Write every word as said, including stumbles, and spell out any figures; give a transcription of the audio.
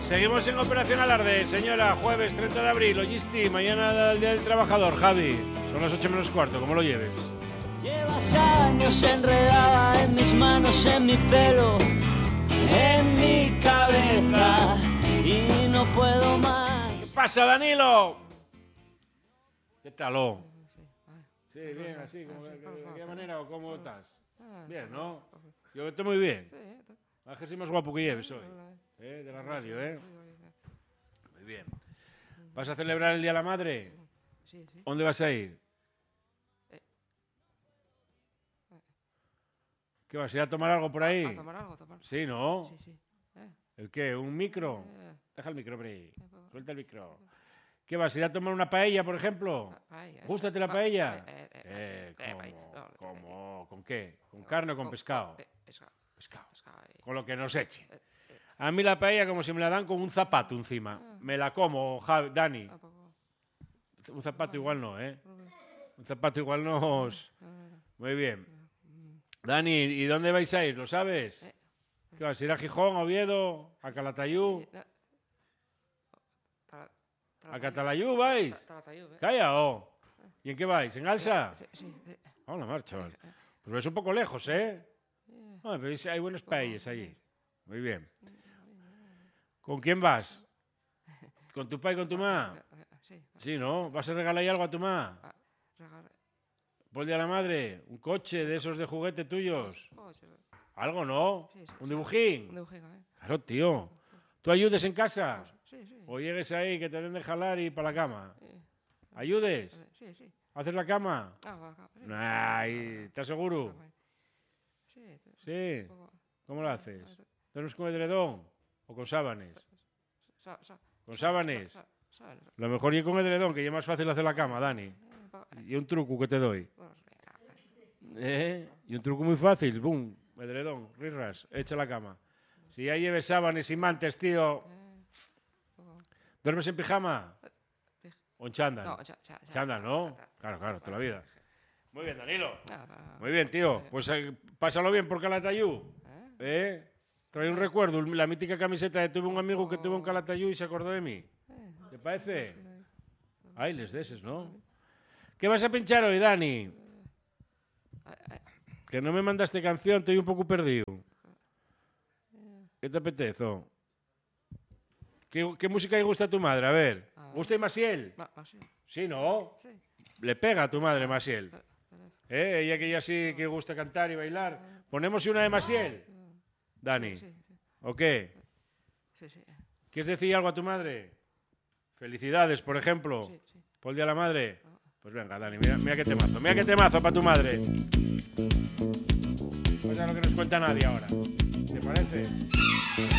Seguimos en Operación Alarde, señora, jueves treinta de abril, Logisti, mañana el Día del Trabajador, Javi. Son las ocho menos cuarto, ¿cómo lo lleves? Llevas años enredada en mis manos, en mi pelo, en mi cabeza y no puedo más. ¿Qué pasa, Danilo? ¿Qué tal, oh? Sí, bien, así, como, ¿de, de qué manera o cómo estás? Bien, ¿no? Yo estoy muy bien. A ver si más guapo que lleves hoy, ¿eh? De la radio, ¿eh? Muy bien. ¿Vas a celebrar el Día de la Madre? Sí, sí. ¿Dónde vas a ir? ¿Qué vas a ir a tomar algo por ahí? ¿A tomar algo? A tomar. Sí, ¿no? Sí, sí. Eh. ¿El qué? ¿Un micro? Eh. Deja el micro por ahí. Suelta el micro. ¿Qué vas a ir a tomar una paella, por ejemplo? Paella. ¿Gústate la paella? Eh, eh, Eh, eh, ¿cómo? paella. No, ¿Cómo? ¿Con qué? ¿Con carne o con pescado? Pe- Pescado. Pescado. Pescado. eh. Con lo que nos eche. Eh, eh. A mí la paella como si me la dan con un zapato encima. Me la como, Javi, Dani. Tampoco. Un zapato igual no, ¿eh? Un zapato igual no os... Muy bien. Dani, ¿y dónde vais a ir? ¿Lo sabes? Eh. ¿Qué vas a ir a Gijón, a Oviedo, a Calatayud? Eh, Tara- ¿A Taratayú. Catalayú vais? Ta- Taratayú, eh. Calla, oh. ¿Y en qué vais? ¿En Alsa? Sí, sí. sí. Vamos a marcha, chaval. Pues ves un poco lejos, ¿eh? Ah, pero hay buenos paellas allí. Muy bien. ¿Con quién vas? ¿Con tu pa y con tu ma? Eh, eh, Sí. Sí, ¿no? ¿Vas a regalar algo a tu ma? Ah, regala- ¿Por el día de la madre? ¿Un coche de esos de juguete tuyos? Oh, sí, ¿Algo, no? Sí, sí, ¿Un sí. dibujín? Un dibujín, ¿eh? Claro, tío. ¿Tú ayudes en casa? Sí, sí. ¿O llegues ahí que te den de jalar y para la cama? Sí, ¿Ayudes? sí, sí. ¿Haces la cama? Ah, va, va, sí. Ay, ¿estás seguro? Sí, sí. Sí. Un poco. ¿Cómo lo haces? ¿Duermes con edredón o con sábanes? Sa- sa- ¿Con sábanes? sa- sábanes. Lo mejor ir con edredón, que ya es más fácil hacer la cama, Dani. Eh, pa- eh, Y un truco que te doy. bueno, venga, ¿Eh? Y un truco muy fácil. Bum, edredón, rirras, echa la cama. Si ya lleves sábanes y mantes, tío. eh, poco. ¿Duermes en pijama? Pij- ¿O en chándal? No, cha- cha- cha- Chándal, ¿no? cha- cha- Claro, claro, toda la vida. Muy bien, Danilo. Ah, va- Muy bien, tío. Pues eh, pásalo bien por Calatayud. ¿Eh? ¿Eh? Trae un recuerdo, la mítica camiseta de tuve un amigo que tuvo en Calatayud y se acordó de mí. Eh, ¿Te parece? Ay, les de esos, ¿no? ¿Qué vas a pinchar hoy, Dani? ah, ah, Que no me mandaste canción, estoy un poco perdido. ¿Qué te apetece? oh? ¿Qué, qué música le gusta a tu madre? A ver. Ah. ¿Gusta Masiel? ma- ma- sí, Sí, ¿no? sí. Le pega a tu madre Masiel. Te- teléfono. ¿Eh? Ella que ya sí que gusta cantar y bailar. ¿Ponemos una de Masiel? Dani. Sí, sí, ¿O qué? sí, sí, eh, ¿Quieres decir algo a tu madre? Felicidades, por ejemplo. sí, sí. ¿Por el día de la madre? Pues venga, Dani, mira, mira qué temazo. Mira qué temazo para tu madre. Pues ya lo que nos cuenta nadie ahora. ¿Te parece?